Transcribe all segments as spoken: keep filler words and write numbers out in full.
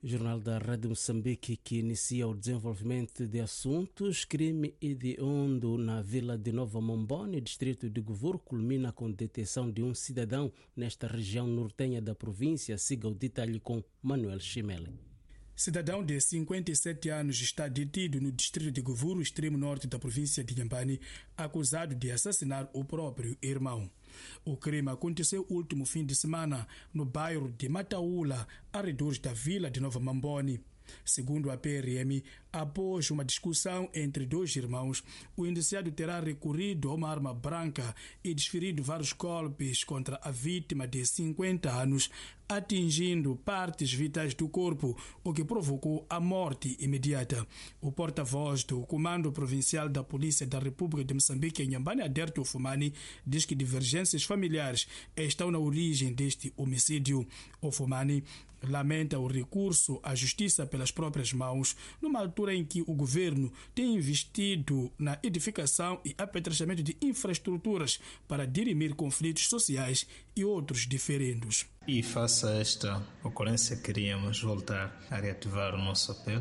Jornal da Rádio Moçambique, que inicia o desenvolvimento de assuntos, crime hediondo na vila de Nova Mombone, distrito de Govur, culmina com detenção de um cidadão nesta região nortenha da província. Siga o detalhe com Manuel Chimele. Cidadão de cinquenta e sete anos está detido no distrito de Govur, extremo norte da província de Inhambane, acusado de assassinar o próprio irmão. O crime aconteceu último fim de semana no bairro de Mataula, arredores da vila de Nova Mombone. Segundo a P R M, após uma discussão entre dois irmãos, o indiciado terá recorrido a uma arma branca e desferido vários golpes contra a vítima de cinquenta anos, atingindo partes vitais do corpo, o que provocou a morte imediata. O porta-voz do Comando Provincial da Polícia da República de Moçambique, em Inhambane, Aderto Fumani, diz que divergências familiares estão na origem deste homicídio. O Fumani lamenta o recurso à justiça pelas próprias mãos, numa altura em que o governo tem investido na edificação e aperfeiçoamento de infraestruturas para dirimir conflitos sociais e outros diferendos. E face a esta ocorrência, queríamos voltar a reativar o nosso apelo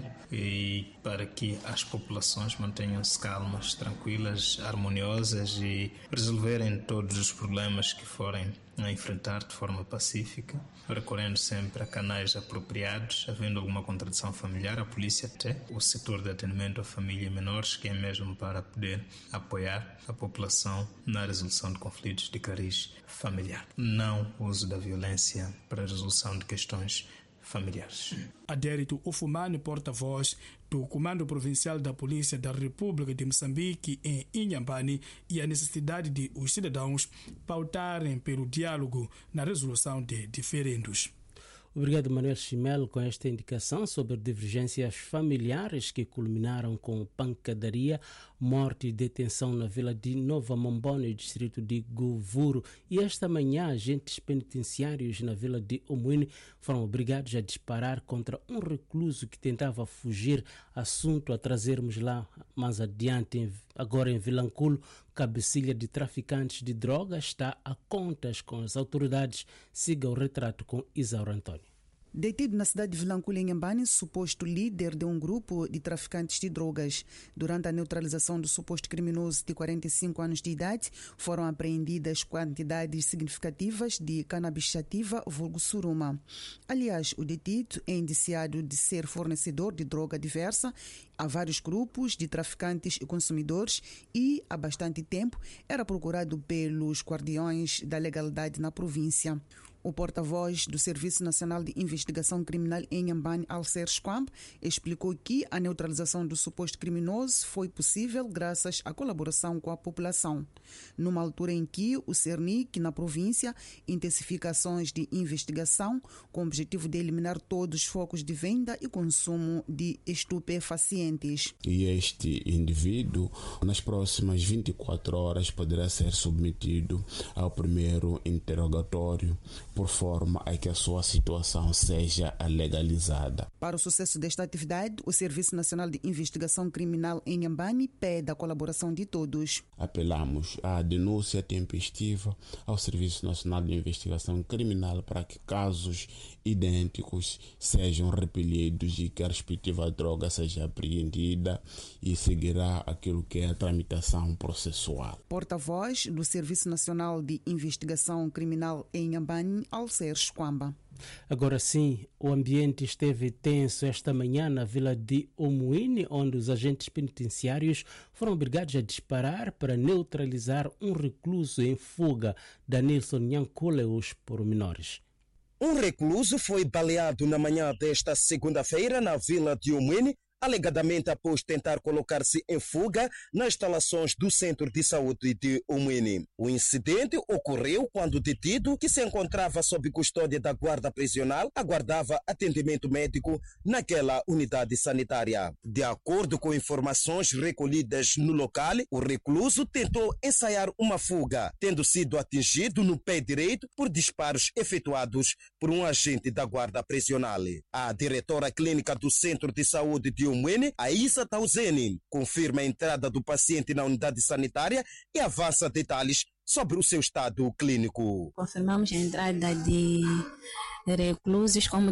e para que as populações mantenham-se calmas, tranquilas, harmoniosas e resolverem todos os problemas que forem a enfrentar de forma pacífica, recorrendo sempre a canais apropriados. Havendo alguma contradição familiar, a polícia tem o setor de atendimento à família e menores, que é mesmo para poder apoiar a população na resolução de conflitos de cariz familiar. Não uso da violência para a resolução de questões familiares. Adérito Ufumani, porta-voz do Comando Provincial da Polícia da República de Moçambique em Inhambane, e a necessidade de os cidadãos pautarem pelo diálogo na resolução de diferendos. Obrigado, Manuel Chimel, com esta indicação sobre divergências familiares que culminaram com pancadaria, morte e detenção na vila de Nova Mombone, distrito de Govuro. E esta manhã, agentes penitenciários na vila de Omuine foram obrigados a disparar contra um recluso que tentava fugir. Assunto a trazermos lá mais adiante. Agora em Vilanculo, cabecilha de traficantes de drogas está a contas com as autoridades. Siga o retrato com Isaura Antônio. Detido na cidade de Vilanculo, em Inhambane, suposto líder de um grupo de traficantes de drogas. Durante a neutralização do suposto criminoso de quarenta e cinco anos de idade, foram apreendidas quantidades significativas de cannabis sativa, vulgo suruma. Aliás, o detido é indiciado de ser fornecedor de droga diversa a vários grupos de traficantes e consumidores e, há bastante tempo, era procurado pelos guardiões da legalidade na província. O porta-voz do Serviço Nacional de Investigação Criminal em Inhambane, Alcer Squamp, explicou que a neutralização do suposto criminoso foi possível graças à colaboração com a população. Numa altura em que o CERNIC, na província, intensifica ações de investigação com o objetivo de eliminar todos os focos de venda e consumo de estupefacientes. E este indivíduo, nas próximas vinte e quatro horas, poderá ser submetido ao primeiro interrogatório, por forma a que a sua situação seja legalizada. Para o sucesso desta atividade, o Serviço Nacional de Investigação Criminal em Inhambane pede a colaboração de todos. Apelamos à denúncia tempestiva ao Serviço Nacional de Investigação Criminal para que casos idênticos sejam repelidos e que a respectiva droga seja apreendida e seguirá aquilo que é a tramitação processual. Porta-voz do Serviço Nacional de Investigação Criminal em Inhambane, Alcer Squamba. Agora sim, o ambiente esteve tenso esta manhã na vila de Omuine, onde os agentes penitenciários foram obrigados a disparar para neutralizar um recluso em fuga. Danilson Nhankule, os pormenores. Um recluso foi baleado na manhã desta segunda-feira na vila de Omuine, alegadamente após tentar colocar-se em fuga nas instalações do Centro de Saúde de Omuine. O incidente ocorreu quando o detido, que se encontrava sob custódia da guarda prisional, aguardava atendimento médico naquela unidade sanitária. De acordo com informações recolhidas no local, o recluso tentou ensaiar uma fuga, tendo sido atingido no pé direito por disparos efetuados por um agente da guarda prisional. A diretora clínica do Centro de Saúde de Omuine, Aissa Tauzeni, confirma a entrada do paciente na unidade sanitária e avança detalhes sobre o seu estado clínico. Confirmamos a entrada de reclusos como